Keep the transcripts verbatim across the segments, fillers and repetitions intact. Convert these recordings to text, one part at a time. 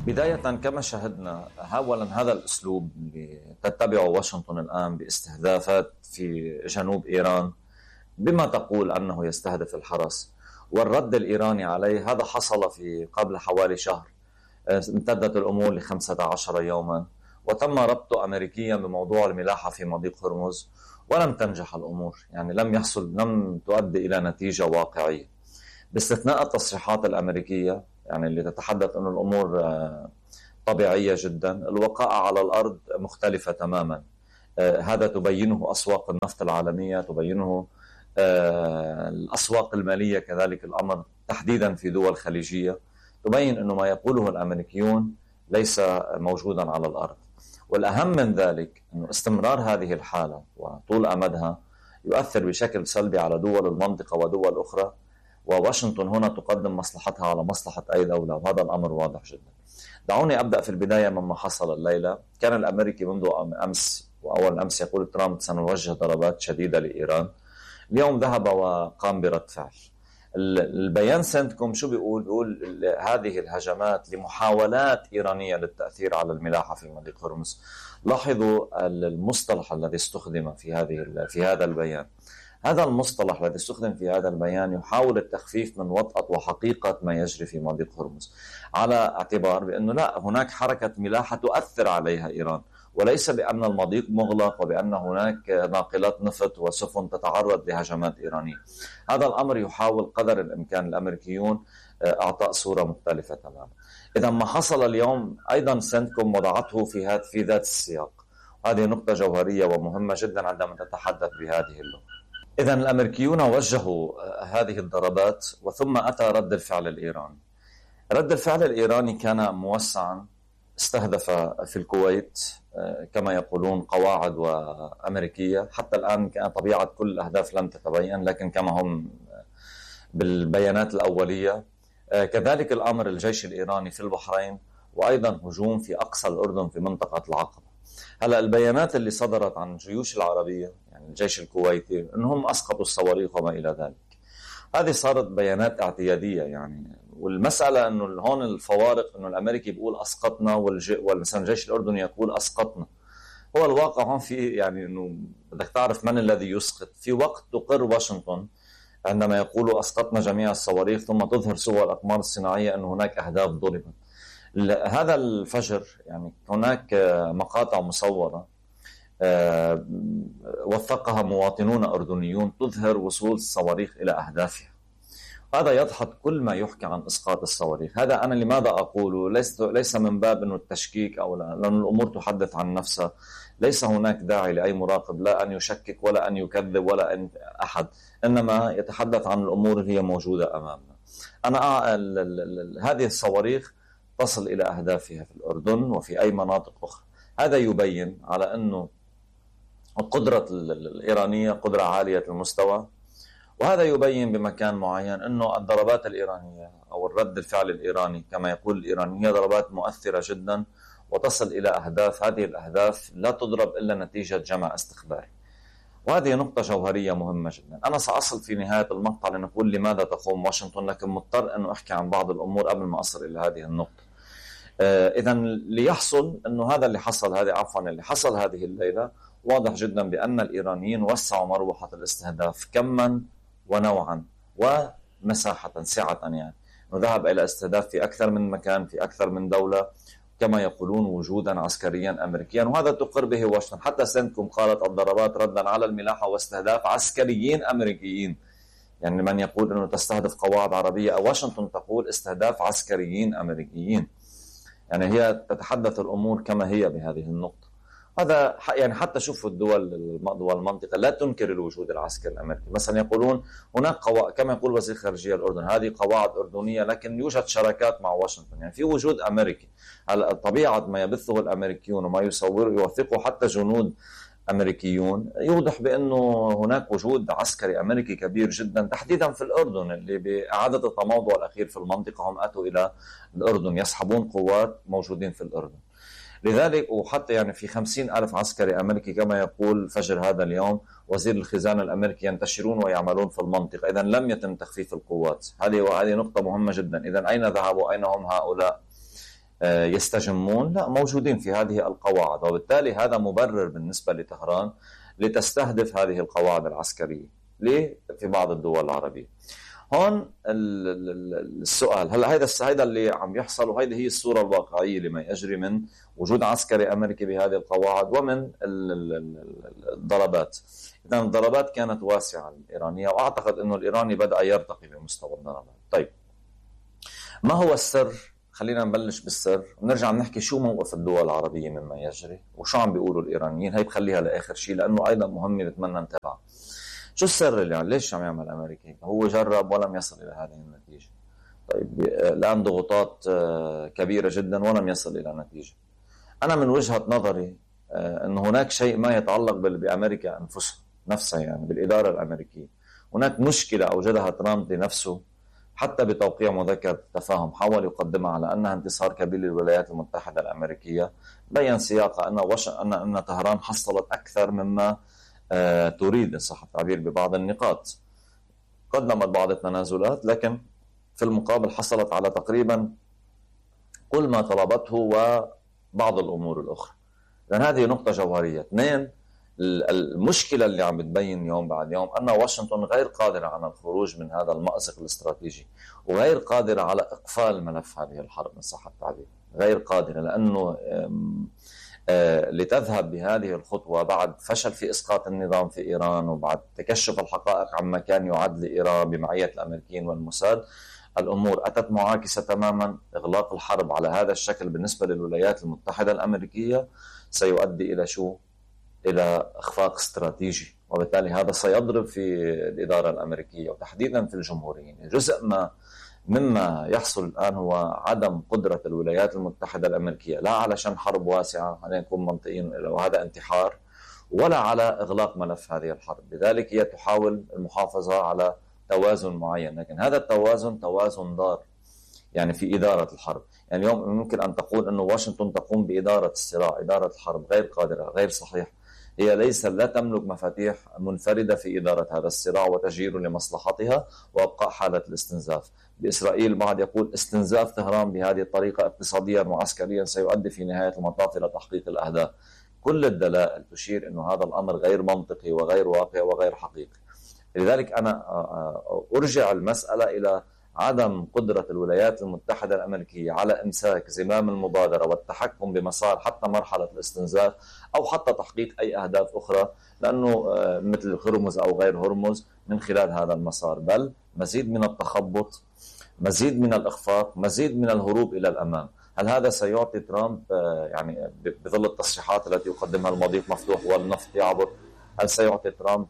بداية كما شاهدنا أولا هذا الأسلوب اللي تتبعه واشنطن الآن باستهدافات في جنوب إيران بما تقول أنه يستهدف الحرس والرد الإيراني عليه، هذا حصل في قبل حوالي شهر. امتدت الأمور لخمسة عشر يوما وتم ربطه أمريكيا بموضوع الملاحة في مضيق هرمز، ولم تنجح الأمور، يعني لم يحصل لم تؤدي إلى نتيجة واقعية باستثناء التصريحات الأمريكية يعني اللي تتحدث أن الأمور طبيعية جدا. الوقائع على الأرض مختلفة تماما. هذا تبينه أسواق النفط العالمية، تبينه الأسواق المالية كذلك الأمر، تحديدا في دول خليجية، تبين أنه ما يقوله الأمريكيون ليس موجودا على الأرض. والأهم من ذلك أنه استمرار هذه الحالة وطول أمدها يؤثر بشكل سلبي على دول المنطقة ودول أخرى، وواشنطن هنا تقدم مصلحتها على مصلحة أي دولة، وهذا الأمر واضح جدا. دعوني أبدأ في البداية مما حصل الليلة. كان الأمريكي منذ أمس وأول أمس يقول ترامب سنوجه ضربات شديدة لإيران. اليوم ذهب وقام برد فعل. البيان سنتكم شو بيقول؟ بيقول هذه الهجمات لمحاولات إيرانية للتأثير على الملاحة في مضيق هرمز. لاحظوا المصطلح الذي استخدم في هذه في هذا البيان. هذا المصطلح الذي استخدم في هذا البيان يحاول التخفيف من وطأة وحقيقة ما يجري في مضيق هرمز، على اعتبار بأنه لا، هناك حركة ملاحة تؤثر عليها إيران، وليس بأن المضيق مغلق وبأن هناك ناقلات نفط وسفن تتعرض لهجمات إيرانية. هذا الأمر يحاول قدر الإمكان الأمريكيون أعطاء صورة مختلفة تماما. إذا ما حصل اليوم أيضا سنتكم وضعته في هذا في ذات السياق. هذه نقطة جوهرية ومهمة جدا عندما تتحدث بهذه اللغة. إذا الأمريكيون وجهوا هذه الضربات وثم أتى رد الفعل الإيراني. رد الفعل الإيراني كان موسعا، استهدف في الكويت كما يقولون قواعد وأمريكية. حتى الآن كان طبيعة كل الأهداف لم تتبين، لكن كما هم بالبيانات الأولية. كذلك الأمر الجيش الإيراني في البحرين، وأيضا هجوم في أقصى الأردن في منطقة العقبة. هلا البيانات اللي صدرت عن الجيوش العربية يعني الجيش الكويتي أنهم أسقطوا الصواريخ وما إلى ذلك، هذه صارت بيانات اعتيادية يعني. والمسألة أنه هون الفوارق أنه الأمريكي بيقول أسقطنا والمثلا الجيش الأردني يقول أسقطنا. هو الواقع هون في يعني أنه بدك تعرف من الذي يسقط. في وقت تقر واشنطن عندما يقولوا أسقطنا جميع الصواريخ ثم تظهر صور الأقمار الصناعية أن هناك أهداف ضربت. هذا الفجر يعني هناك مقاطع مصورة وثقها مواطنون أردنيون تظهر وصول الصواريخ إلى أهدافها. هذا يدحض كل ما يحكى عن إسقاط الصواريخ. هذا أنا لماذا أقوله؟ ليس ليس من باب أنه التشكيك أو لا، لأن الأمور تحدث عن نفسها. ليس هناك داعي لأي مراقب لا أن يشكك ولا أن يكذب ولا أن أحد، إنما يتحدث عن الأمور اللي هي موجودة أمامنا. أنا هذه الصواريخ تصل إلى أهدافها في الأردن وفي أي مناطق أخرى. هذا يبين على أنه القدرة الإيرانية قدرة عالية المستوى، وهذا يبين بمكان معين أنه الضربات الإيرانية أو الرد الفعل الإيراني كما يقول الإيراني هي ضربات مؤثرة جدا وتصل إلى أهداف. هذه الأهداف لا تضرب إلا نتيجة جمع استخباري، وهذه نقطة جوهرية مهمة جدا. أنا سأصل في نهاية المقطع لنقول لماذا تقوم واشنطن، لكن مضطر أنه أحكي عن بعض الأمور قبل ما أصل إلى هذه النقطة. آه إذا ليحصل أنه هذا اللي حصل هذه عفوا اللي حصل هذه الليلة واضح جدا بأن الإيرانيين وسعوا مروحة الاستهداف كما ونوعا ومساحة سعة، يعني ذهب إلى استهداف في أكثر من مكان في أكثر من دولة كما يقولون وجودا عسكريا أمريكيا، وهذا تقر به واشنطن. حتى سنتكم قالت الضربات ردا على الملاحة واستهداف عسكريين أمريكيين، يعني من يقول أنه تستهدف قواعد عربية، واشنطن تقول استهداف عسكريين أمريكيين. يعني هي تتحدث الأمور كما هي بهذه النقطة. هذا يعني حتى شوفوا الدول والمنطقة لا تنكر الوجود العسكري الأمريكي. مثلا يقولون هناك قواعد كما يقول وزير خارجية الأردن هذه قواعد أردنية، لكن يوجد شراكات مع واشنطن، يعني في وجود أمريكي. على طبيعة ما يبثه الأمريكيون وما يصور يوثقه حتى جنود أمريكيون يوضح بأنه هناك وجود عسكري أمريكي كبير جدا تحديدا في الأردن، اللي بإعادة التموضع الأخير في المنطقة هم أتوا إلى الأردن يسحبون قوات موجودين في الأردن. لذلك وحتى يعني في خمسين ألف عسكري أمريكي كما يقول فجر هذا اليوم وزير الخزانة الأمريكي ينتشرون ويعملون في المنطقة. إذن لم يتم تخفيف القوات. هذه وهذه نقطة مهمة جدا. إذن أين ذهبوا؟ أين هم هؤلاء؟ يستجمون، لا، موجودين في هذه القواعد، وبالتالي هذا مبرر بالنسبة لطهران لتستهدف هذه القواعد العسكرية ليه في بعض الدول العربية. هون السؤال، هلا هذا هذا اللي عم يحصل، وهذه هي الصورة الواقعية لما يجري من وجود عسكري أمريكي بهذه القواعد ومن الضربات. إذن الضربات كانت واسعة الإيرانية، وأعتقد أنه الإيراني بدأ يرتقي بمستوى الضربات. طيب، ما هو السر؟ خلينا نبلش بالسر ونرجع نحكي شو موقف الدول العربية مما يجري وشو عم بيقولوا الإيرانيين. هي بخليها لآخر شيء لأنه أيضا مهمة بتمنى نتابعها. شو السر اللي يعني ليش عم يعمل أمريكا؟ هو جرب ولم يصل إلى هذه النتيجة. طيب، الآن ضغوطات كبيرة جدا ولم يصل إلى نتيجة. أنا من وجهة نظري أن هناك شيء ما يتعلق بأمريكا أنفسها نفسها، يعني بالإدارة الأمريكية. هناك مشكلة أوجدها ترامب لنفسه حتى بتوقيع مذكرة تفاهم حاول يقدمها على أنها انتصار كبير للولايات المتحدة الأمريكية. بيّن سياقها أن وش... أن أن طهران حصلت أكثر مما آه تريد إن صح التعبير ببعض النقاط. قدمت بعض التنازلات، لكن في المقابل حصلت على تقريبا كل ما طلبته وبعض الأمور الأخرى. لأن هذه نقطة جوهرية. اثنين، المشكلة اللي عم بتبين يوم بعد يوم أن واشنطن غير قادرة على الخروج من هذا المأزق الاستراتيجي، وغير قادرة على إقفال ملف هذه الحرب إن صح التعبير. غير قادرة لأنه لتذهب بهذه الخطوة بعد فشل في إسقاط النظام في إيران وبعد تكشف الحقائق عما كان يعد لإيران بمعية الأمريكيين والموساد. الأمور أتت معاكسة تماما. إغلاق الحرب على هذا الشكل بالنسبة للولايات المتحدة الأمريكية سيؤدي إلى شو؟ إلى إخفاق استراتيجي، وبالتالي هذا سيضرب في الإدارة الأمريكية وتحديدا في الجمهوريين. جزء ما مما يحصل الآن هو عدم قدرة الولايات المتحدة الأمريكية، لا علشان حرب واسعة خلينا نكون منطقيين وهذا انتحار، ولا على إغلاق ملف هذه الحرب. لذلك هي تحاول المحافظة على توازن معين، لكن هذا التوازن توازن ضار يعني في إدارة الحرب. يعني اليوم ممكن أن تقول أنه واشنطن تقوم بإدارة الصراع، إدارة الحرب، غير قادرة، غير صحيح. هي ليس لا تملك مفاتيح منفردة في إدارة هذا الصراع وتشجير لمصلحتها وابقاء حالة الاستنزاف. بإسرائيل بعض يقول استنزاف طهران بهذه الطريقة اقتصاديا وعسكريا سيؤدي في نهاية المطاف إلى تحقيق الأهداف. كل الدلائل تشير أنه هذا الأمر غير منطقي وغير واقع وغير حقيقي. لذلك أنا أرجع المسألة إلى عدم قدرة الولايات المتحدة الأمريكية على إمساك زمام المبادرة والتحكم بمسار حتى مرحلة الاستنزاف أو حتى تحقيق أي أهداف أخرى، لأنه مثل هرمز أو غير هرمز من خلال هذا المسار، بل مزيد من التخبط، مزيد من الإخفاق، مزيد من الهروب إلى الأمام. هل هذا سيعطي ترامب يعني بظل التصريحات التي يقدمها المضيق مفتوح والنفط يعبر، هل سيعطي ترامب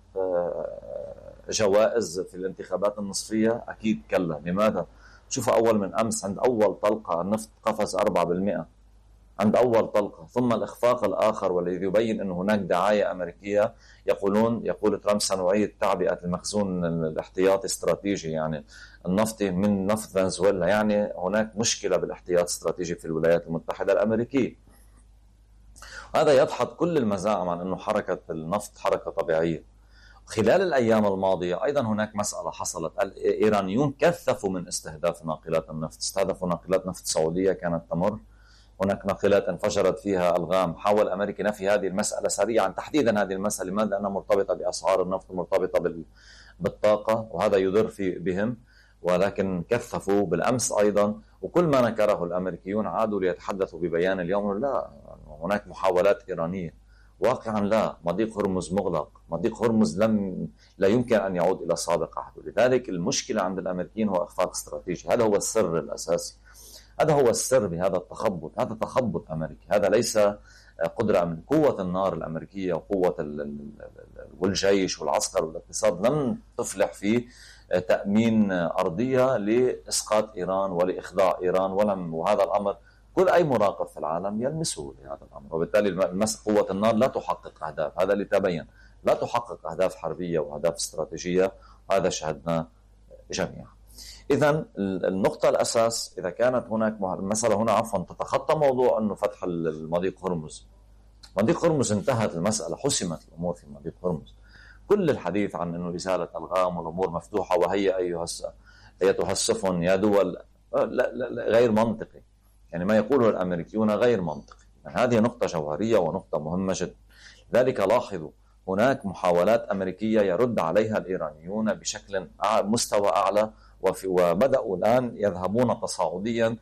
جوائز في الانتخابات النصفية؟ أكيد كلا. لماذا؟ شوف، أول من أمس عند أول طلقة النفط قفز أربعة بالمئة عند أول طلقة. ثم الإخفاق الآخر والذي يبين أن هناك دعاية أمريكية، يقولون يقول ترامب سنعيد تعبئة المخزون الاحتياطي الاستراتيجي يعني النفطي من نفط فنزويلا. يعني هناك مشكلة بالاحتياط الاستراتيجي في الولايات المتحدة الأمريكية. هذا يدحض كل المزاعم عن أنه حركة النفط حركة طبيعية. خلال الأيام الماضية أيضا هناك مسألة حصلت. الإيرانيون كثفوا من استهداف ناقلات النفط، استهدفوا ناقلات نفط سعودية كانت تمر. هناك ناقلات انفجرت فيها ألغام. حاول أمريكا نفي هذه المسألة سريعا، تحديدا هذه المسألة لماذا؟ لأنها مرتبطة بأسعار النفط ومرتبطة بالطاقة، وهذا يضر في بهم. ولكن كثفوا بالأمس أيضا، وكل ما نكره الأمريكيون عادوا ليتحدثوا ببيان اليوم لا هناك محاولات إيرانية. واقعا لا، مضيق هرمز مغلق. مضيق هرمز لم لا يمكن أن يعود إلى سابق عهده. لذلك المشكلة عند الأمريكيين هو إخفاق استراتيجي. هذا هو السر الأساسي، هذا هو السر بهذا التخبط. هذا تخبط أمريكي، هذا ليس قدرة من قوة النار الأمريكية وقوة والجيش والعسكر والاقتصاد لم تفلح في تأمين أرضية لإسقاط إيران ولإخضاع إيران. ولم وهذا الأمر كل أي مراقب في العالم يلمسه لهذا الأمر. وبالتالي المس قوة النار لا تحقق أهداف، هذا اللي تبين، لا تحقق أهداف حربية وأهداف استراتيجية، وهذا شاهدناه جميعا. إذن النقطة الأساس إذا كانت هناك مسألة هنا عفوا تتخطى موضوع أنه فتح المضيق هرمز. مضيق هرمز انتهت المسألة، حسمت الأمور في مضيق هرمز. كل الحديث عن أنه إزالة ألغام والأمور مفتوحة وهي أيها أيتها السفن يا دول لا لا لا غير منطقي. يعني ما يقوله الأمريكيون غير منطقي. يعني هذه نقطة جوهرية ونقطة مهمة جدا. ذلك لاحظوا هناك محاولات أمريكية يرد عليها الإيرانيون بشكل مستوى أعلى، وبدأوا الآن يذهبون تصاعديا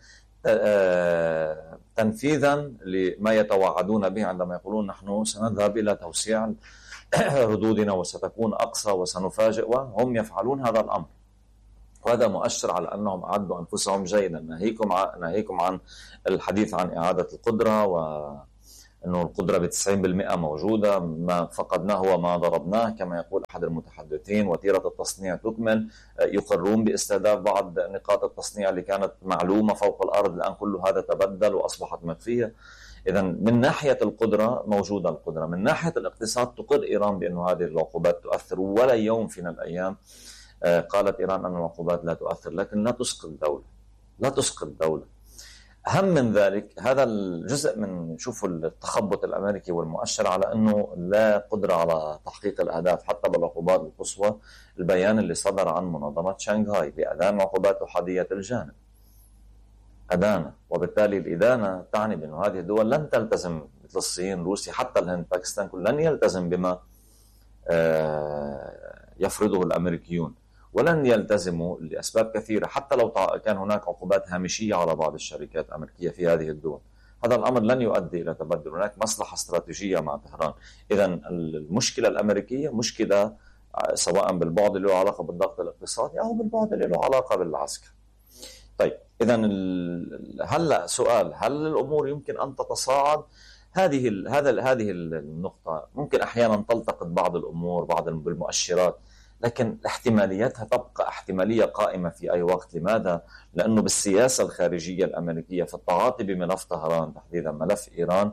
تنفيذا لما يتوعدون به عندما يقولون نحن سنذهب إلى توسيع ردودنا وستكون أقصى وسنفاجئ، وهم يفعلون هذا الأمر. وهذا مؤشر على أنهم أعدوا أنفسهم جيدا. ناهيكم عن, ناهيكم عن الحديث عن إعادة القدرة، وأنه القدرة بتسعين بالمئة موجودة، ما فقدناه وما ضربناه كما يقول أحد المتحدثين، وتيرة التصنيع تكمل. يقرون باستهداف بعض نقاط التصنيع اللي كانت معلومة فوق الأرض، الآن كل هذا تبدل وأصبحت مخفية. إذا من ناحية القدرة موجودة القدرة. من ناحية الاقتصاد تقر إيران بأن هذه العقوبات تؤثر، ولا يوم في الأيام قالت إيران أن العقوبات لا تؤثر، لكن لا تسقط دولة، لا تسقط دولة. أهم من ذلك هذا الجزء من شوفوا التخبط الأمريكي والمؤشر على أنه لا قدرة على تحقيق الأهداف حتى بالعقوبات القصوى. البيان اللي صدر عن منظمة شنغهاي بإعلان عقوبات أحادية الجانب أدانة، وبالتالي الإدانة تعني بأن هذه الدول لن تلتزم، مثل الصين، روسيا، حتى الهند، باكستان، كل لن يلتزم بما يفرضه الأمريكيون، ولن يلتزموا لأسباب كثيرة. حتى لو كان هناك عقوبات هامشية على بعض الشركات الأمريكية في هذه الدول، هذا الأمر لن يؤدي إلى تبدل. هناك مصلحة استراتيجية مع طهران. إذن المشكلة الأمريكية مشكلة سواء بالبعد اللي له علاقة بالضغط الاقتصادي أو بالبعد اللي له علاقة بالعسكر. طيب إذن هلا سؤال، هل الأمور يمكن أن تتصاعد؟ هذه هذا هذه النقطة ممكن أحيانا تلتقط بعض الأمور، بعض المؤشرات، لكن احتمالياتها تبقى احتمالية قائمة في أي وقت. لماذا؟ لأنه بالسياسة الخارجية الأمريكية في التعاطي بملف طهران، تحديدا ملف إيران،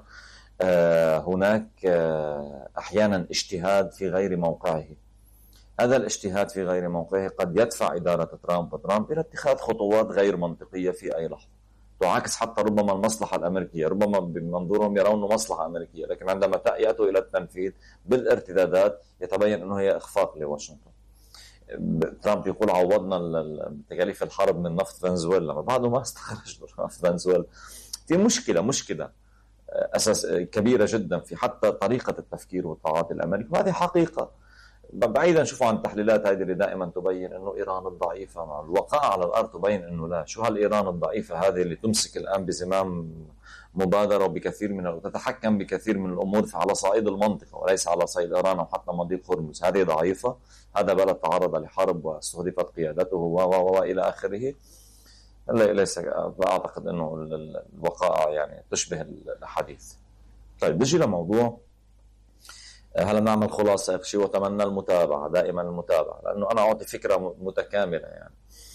هناك أحيانا اجتهاد في غير موقعه. هذا الاجتهاد في غير موقعه قد يدفع إدارة ترامب وترامب إلى اتخاذ خطوات غير منطقية في أي لحظة تعاكس حتى ربما المصلحة الأمريكية. ربما بمنظورهم يرونه مصلحة أمريكية، لكن عندما يأتوا إلى التنفيذ بالارتدادات يتبين أنه هي إخفاق لواشنطن. ترامب يقول عوضنا تكاليف الحرب من نفط فنزويلا، ما بعده ما استخرج نفط فنزويلا. في مشكلة مشكلة أساس كبيرة جدا في حتى طريقة التفكير والتعاطي الأمريكي، وهذه حقيقة. بعيدا شوفوا عن التحليلات هذه اللي دائما تبين انه ايران الضعيفه، مع الوقائع على الارض تبين انه لا. شو هالايران الضعيفه هذه اللي تمسك الان بزمام مبادره وبكثير من وتتحكم بكثير من الامور على صعيد المنطقه وليس على صعيد ايران او حتى مضيق هرمز؟ هذه ضعيفه، هذا بلد تعرض لحرب واستهدفت قيادته والى اخره. ليس اعتقد انه الوقائع يعني تشبه الحديث. طيب نجي لموضوع، هل نعمل خلاصة شيء وتمنى المتابعة، دائما المتابعة، لأنه أنا أعطي فكرة متكاملة يعني،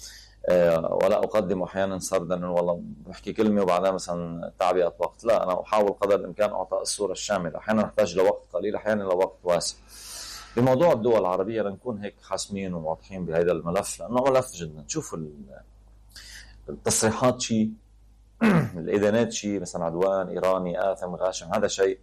ولا أقدم أحيانا سردا إنه والله بحكي كلمة وبعدها مثلا تعبئة وقت. لا، أنا أحاول قدر الإمكان أعطي الصورة الشاملة. أحيانا نحتاج لوقت قليل، أحيانا لوقت واسع. بموضوع الدول العربية لنكون هيك حاسمين وواضحين بهذا الملف، لأنه ملف جدا. شوفوا التصريحات شيء، الإدانات شيء، مثلا عدوان إيراني آثم غاشم، هذا شيء،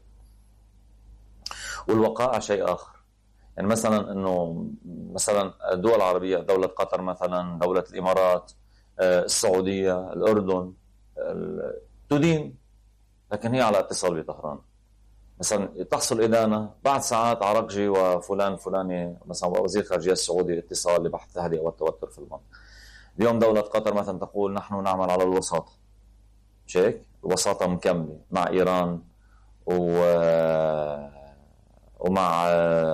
والوقائع شيء آخر. يعني مثلا أنه مثلا الدول العربية، دولة قطر مثلا، دولة الإمارات، السعودية، الأردن، تدين، لكن هي على اتصال بطهران. مثلا تحصل إدانة بعد ساعات عرقجي وفلان فلاني مثلا وزير خارجية السعودي اتصال لبحث التهدئة والتوتر في المنطقة. اليوم دولة قطر مثلا تقول نحن نعمل على الوساطة، مش هيك؟ الوساطة مكملة مع إيران و ومع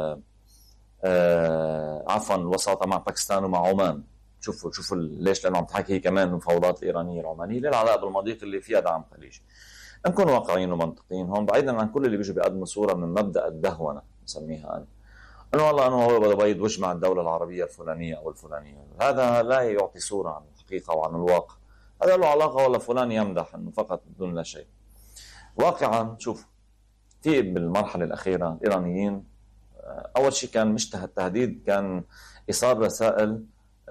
آه عفوا الوساطة مع باكستان ومع عمان. شوفوا شوفوا ليش؟ لأنه عم تحكي هي كمان المفاوضات الإيرانية العمانية للعلاقة بالمضيق اللي فيها دعم خليجي. نكون واقعيين ومنطقيين هون، بعيدا عن كل اللي بيجوا بيقدموا صورة من مبدأ الدهونة بسميها أنا، إنه والله أنه هو بده بيض وجه مع الدولة العربية الفلانية أو الفلانية. هذا لا يعطي صورة عن الحقيقة وعن الواقع. هذا له علاقة ولا فلان يمدح إنه فقط بدون لا شيء. واقعا شوف، في بالمرحلة الأخيرة الإيرانيين أول شيء كان مش تهديد، كان إيصال رسائل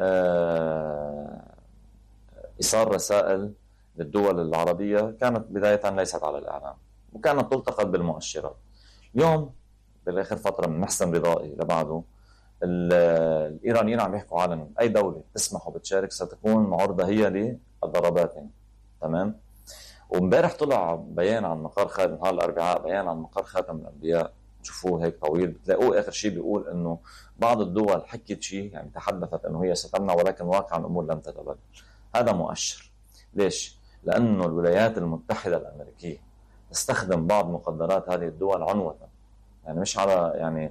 إيصال رسائل للدول العربية كانت بداية ليست على الإعلام وكانت تلتقط بالمؤشرات. اليوم بالآخر فترة من محسن رضائي لبعده الإيرانيين عم يحكوا علنا أي دولة تسمح وبتشارك ستكون معرضة هي للضربات. تمام؟ وامبارح طلع بيان عن مقر خاتم، نهار الاربعاء بيان عن مقر خاتم الانبياء، تشوفوه هيك طويل، بتلاقوه اخر شيء بيقول انه بعض الدول حكت شيء، يعني تحدثت انه هي ستمنع، ولكن واقع الامور لم تتبدل. هذا مؤشر. ليش؟ لانه الولايات المتحده الامريكيه تستخدم بعض مقدرات هذه الدول عنوة، يعني مش على يعني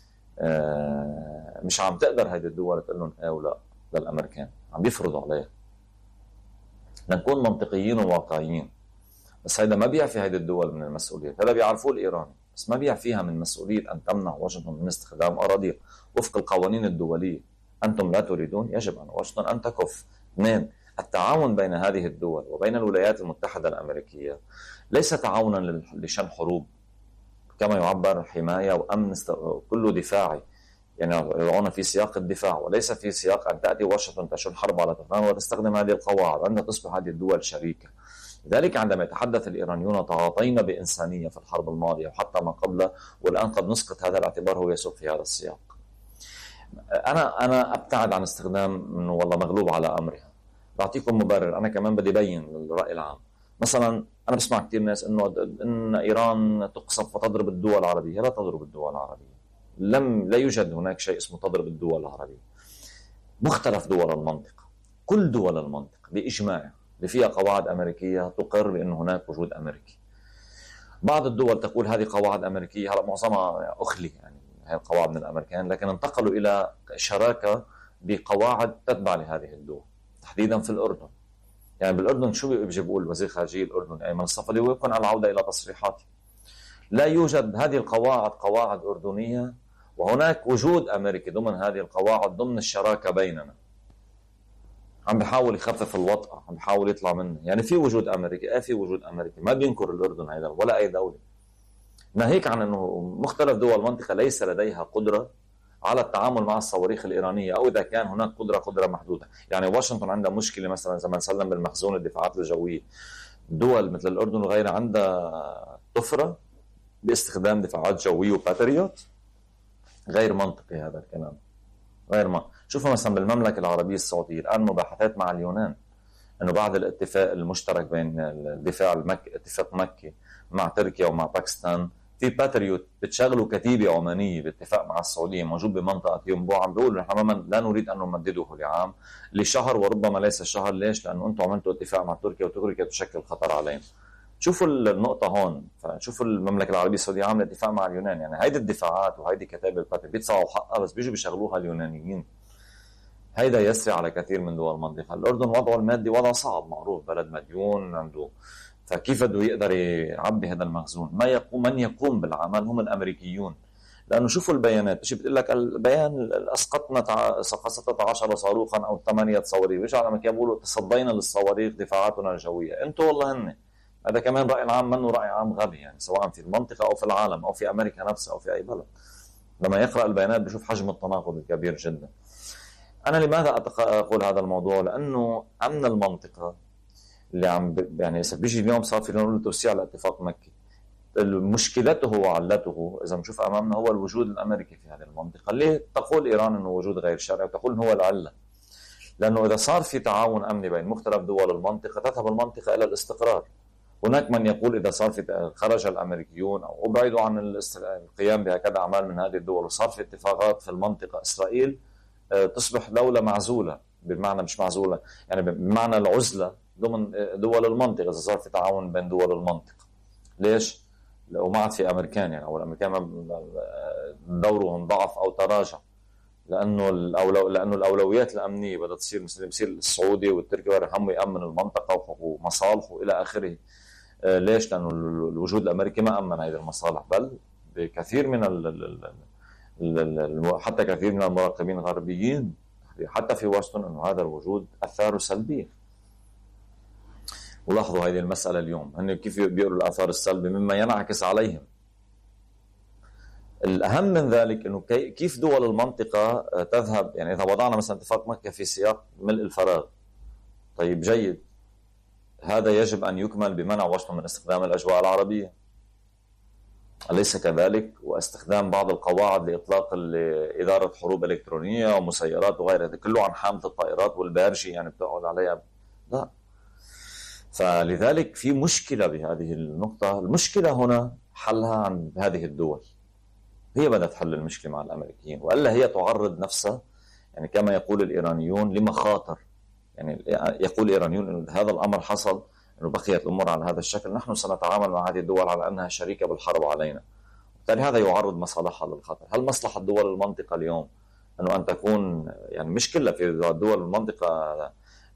آه مش عم تقدر هذه الدول تقول لهم ايه ولا للامريكان، عم بيفرضوا عليها. لنكون منطقيين وواقعيين. بس هذا ما بيعفي هذه الدول من المسؤولية، هذا بيعرفوه الإيراني، بس ما بيعفيها من مسؤولية أن تمنع واشنطن من استخدام أراضيها وفق القوانين الدولية. أنتم لا تريدون، يجب أن واشنطن أن تكف. اثنين، التعاون بين هذه الدول وبين الولايات المتحدة الأمريكية ليس تعاونا لشن حروب، كما يعبر حماية وأمن كله دفاعي، يعني يضعون في سياق الدفاع وليس في سياق أن تأتي واشنطن تشن حرب على طهران وتستخدم هذه القواعد، أن تصبح هذه الدول شريكة. لذلك عندما يتحدث الإيرانيون تغاطينا بإنسانية في الحرب الماضية وحتى ما قبله، والآن قد نسقط هذا الاعتبار، هو يسوق في هذا السياق. أنا أنا أبتعد عن استخدام إنه والله مغلوب على أمرها. بعطيكم مبرر، أنا كمان بدي بين الرأي العام. مثلا أنا بسمع كثير ناس إنه إن إيران تقصف وتضرب الدول العربية. لا تضرب الدول العربية، لم لا يوجد هناك شيء اسمه تضرب الدول العربية. مختلف دول المنطقة، كل دول المنطقة بإجماع اللي فيها قواعد أمريكية تقر بأن هناك وجود أمريكي. بعض الدول تقول هذه قواعد أمريكية، هلا معظمها أخلي يعني هذه القواعد من الأمريكان، لكن انتقلوا إلى شراكة بقواعد تتبع لهذه الدول، تحديدا في الأردن. يعني بالأردن شو بيجي بيقول وزير خارجية الأردن أيمن الصفدي، ويكون على العودة إلى تصريحاته، لا يوجد هذه القواعد قواعد أردنية وهناك وجود أمريكي ضمن هذه القواعد ضمن الشراكة بيننا. عم بحاول يخفف الوطأة، عم بحاول يطلع منه. يعني في وجود أمريكي، آه في وجود أمريكي، ما بينكر الأردن هيدا ولا أي دولة. ناهيك عن أنه مختلف دول المنطقة ليس لديها قدرة على التعامل مع الصواريخ الإيرانية، أو إذا كان هناك قدرة قدرة محدودة. يعني واشنطن عندها مشكلة مثلا زي ما نسلم بالمخزون الدفاعات الجوية، دول مثل الأردن وغيرها عندها طفرة باستخدام دفاعات جوية وباتريوت. غير منطقي هذا الكلام، غير ما شوفوا مثلا بالمملكة العربية السعودية الآن مباحثات مع اليونان أنه بعد الاتفاق المشترك بين الدفاع المكي، اتفاق مكي مع تركيا ومع باكستان، في باتريوت بتشغلوا كتيبة عمانية باتفاق مع السعودية موجود بمنطقة ينبوع. عم بيقولوا نحن لا نريد أن نمدده لعام، لشهر وربما ليس شهر. ليش؟ لأنه أنتم عملتوا اتفاق مع تركيا وتركيا تشكل خطر علينا. شوفوا النقطة هون، فشوفوا المملكة العربية السعودية عاملة اتفاق مع اليونان. يعني هيدي الدفاعات وهيدي كتائب الباتريوت بيدفعوا حقها، بس بيجوا بيشغلوها اليونانيين. هيدا يسري على كثير من دول المنطقة. الأردن وضعه المادي وضع صعب، معروف، بلد مديون عنده، فكيف بده يقدر يعبي هذا المخزون؟ ما يقوم من يقوم بالعمل هم الأمريكيون. لأنه شوفوا البيانات، شو بتقول لك البيان؟ أسقطنا ستة عشر صاروخا أو ثمانية صواريخ، مش على ما كانوا بيقولوا تصدينا للصواريخ دفاعاتنا الجوية. أنتوا والله هن هذا كمان رأي العام منه رأي عام غبي، يعني سواء في المنطقة أو في العالم أو في أمريكا نفسها أو في أي بلد. لما يقرأ البيانات بشوف حجم التناقض الكبير جدا. أنا لماذا أقول هذا الموضوع؟ لأنه أمن المنطقة اللي عم يعني بيجي اليوم صار في نقول توسيع على اتفاق مكي، مشكلته وعلته إذا بنشوف أمامنا هو الوجود الأمريكي في هذه المنطقة. ليه تقول إيران أنه وجود غير شرعي وتقول أنه هو العلة؟ لأنه إذا صار في تعاون أمني بين مختلف دول المنطقة تذهب المنطقة إلى الاستقرار. هناك من يقول إذا صار في خرج الأمريكيون أو أبعدوا عن القيام بهكذا أعمال من هذه الدول وصار في اتفاقات في المنطقة، إسرائيل تصبح دولة معزولة، بمعنى مش معزولة يعني بمعنى العزلة ضمن دول المنطقة إذا صار في تعاون بين دول المنطقة. ليش؟ لو ما عاد في أمريكان، يعني أو الأمريكان دورهم ضعف أو تراجع، لأنه الأولو لأنه الأولويات الأمنية بدها تصير مثل بصير السعودي والتركي هم يأمن المنطقة ومصالحه إلى آخره. ليش؟ لأنه الوجود الأمريكي ما أمن هذه المصالح، بل بكثير من ال ال حتى كثير من المراقبين الغربيين حتى في واشنطن أنه هذا الوجود أثاره سلبية. ولاحظوا هذه المسألة اليوم هن كيف بيقولوا الآثار السلبية مما ينعكس عليهم. الأهم من ذلك أنه كيف دول المنطقة تذهب، يعني إذا وضعنا مثلا اتفاق مكة في سياق ملء الفراغ، طيب جيد، هذا يجب أن يكمل بمنع واشنطن من استخدام الأجواء العربية، أليس كذلك؟ واستخدام بعض القواعد لإطلاق إدارة حروب إلكترونية ومسيرات وغيرها، كله عن حامة الطائرات والبارجي يعني بتقعد عليها. لا، فلذلك في مشكلة بهذه النقطة. المشكلة هنا حلها عند هذه الدول، هي بدها تحل المشكلة مع الأمريكيين، وإلا هي تعرض نفسها يعني كما يقول الإيرانيون لمخاطر. يعني يقول الإيرانيون أن هذا الأمر حصل، أنه بقيت الأمور على هذا الشكل، نحن سنتعامل مع هذه الدول على أنها شريكة بالحرب علينا، بالتالي هذا يعرض مصالحها للخطر. هل مصلحة دول المنطقة اليوم أنه أن تكون، يعني مش كلها، في دول المنطقة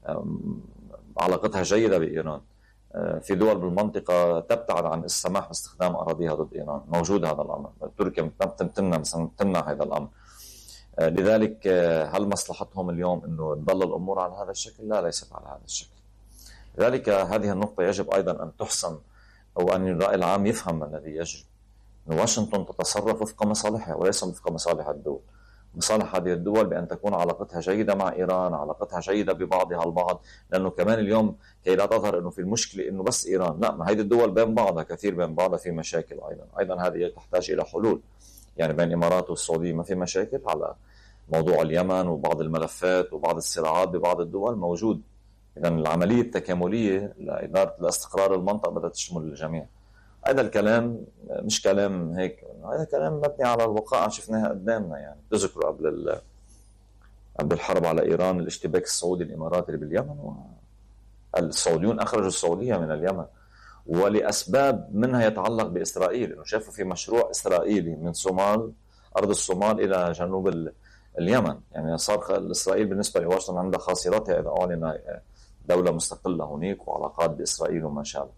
علاقتها جيدة بإيران، في دول بالمنطقة تبتعد عن السماح باستخدام أراضيها ضد إيران، موجود هذا الأمر، تركيا تمنع تمنع هذا الأمر. لذلك هل مصلحتهم اليوم أنه تظل الأمور على هذا الشكل؟ لا، ليست على هذا الشكل. لذلك هذه النقطة يجب أيضا أن تحسم، أو أن الرأي العام يفهم الذي يجري، أن واشنطن تتصرف وفق مصالحها وليس وفق مصالح الدول. مصالح هذه الدول بأن تكون علاقتها جيدة مع إيران، علاقتها جيدة ببعضها البعض، لأنه كمان اليوم كي لا تظهر أنه في المشكلة أنه بس إيران، لا، ما هذه الدول بين بعضها كثير بين بعضها في مشاكل أيضا أيضا هذه تحتاج إلى حلول. يعني بين الإمارات والسعودية ما في مشاكل على موضوع اليمن وبعض الملفات وبعض الصراعات ببعض الدول موجود. إذا العملية التكاملية لإدارة الاستقرار المنطقة بدها تشمل الجميع. هذا الكلام مش كلام هيك، هذا كلام مبني على الوقائع شفناها قدامنا. يعني تذكروا قبل قبل الحرب على إيران الاشتباك السعودي الإماراتي باليمن، والسعوديون أخرجوا السعودية من اليمن ولأسباب منها يتعلق بإسرائيل، إنه شافوا في مشروع إسرائيلي من صومال، أرض الصومال إلى جنوب اليمن. يعني صار إسرائيل بالنسبة لواشنطن عندها خاصرتها إذا أعلن دولة مستقلة هناك وعلاقات بإسرائيل وما شابه.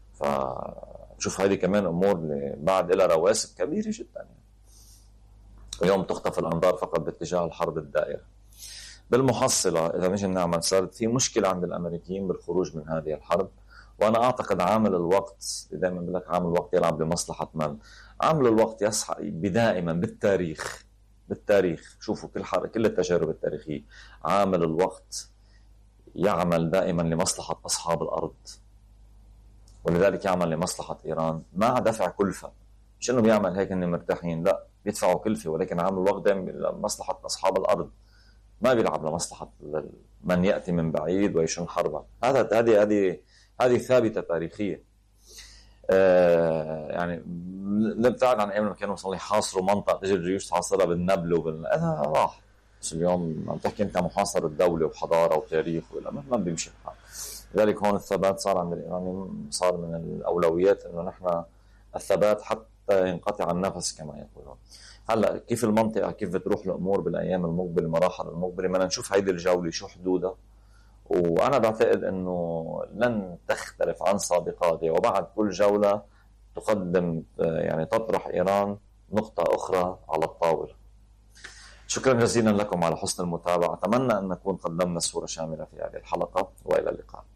فشوف هذه كمان أمور بعد لها رواسب كبيرة جدا. يعني اليوم تخطف الأنظار فقط باتجاه الحرب الدائرة. بالمحصلة إذا مش نعمل، صارت في مشكلة عند الأمريكيين بالخروج من هذه الحرب. وأنا أعتقد عامل الوقت، دائما بقول لك عامل الوقت يلعب بمصلحة من؟ عامل الوقت يصحى بدائما بالتاريخ بالتاريخ شوفوا كل حرب، كل التجارب التاريخية، عامل الوقت يعمل دائما لمصلحة أصحاب الأرض، ولذلك يعمل لمصلحة إيران مع دفع كلفة. مش إنه بيعمل هيك إنه مرتاحين، لا، بيدفعوا كلفة، ولكن عامل الوقت دائما لمصلحة أصحاب الأرض، ما بيلعب لمصلحة من يأتي من بعيد ويشن حربا. هذا هذه هذه هذه ثابتة تاريخية. آه يعني نبتعد عن ايام لما كانوا مثلا يحاصروا منطقه، تجي الجيوش تحاصرها بالنبل وبال هذا راح. بس اليوم عم تحكي انت محاصره الدوله وحضاره وتاريخ، ولا ما بيمشي الحال. لذلك هون الثبات صار عند الايرانيين، صار من الاولويات انه نحن الثبات حتى ينقطع النفس كما يقولون. هلا كيف المنطقه كيف بتروح الامور بالايام المقبله، المراحل المقبله، بدنا نشوف هيدي الجوله شو حدودها. وأنا بعتقد أنه لن تختلف عن سابقاتها، وبعد كل جولة تقدم يعني تطرح إيران نقطة أخرى على الطاولة. شكرا جزيلا لكم على حسن المتابعة. أتمنى أن نكون قدمنا صورة شاملة في هذه الحلقة، وإلى اللقاء.